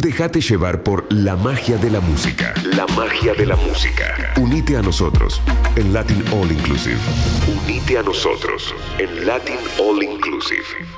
Déjate llevar por la magia de la música. La magia de la música. Unite a nosotros en Latin All Inclusive. Unite a nosotros en Latin All Inclusive.